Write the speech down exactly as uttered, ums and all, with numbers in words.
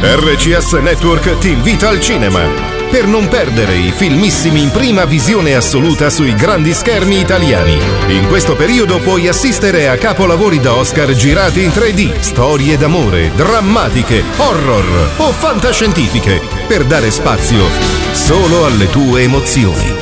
R C S Network ti invita al cinema per non perdere i filmissimi in prima visione assoluta sui grandi schermi italiani. In questo periodo puoi assistere a capolavori da Oscar girati in tre D, storie d'amore, drammatiche, horror o fantascientifiche, per dare spazio solo alle tue emozioni.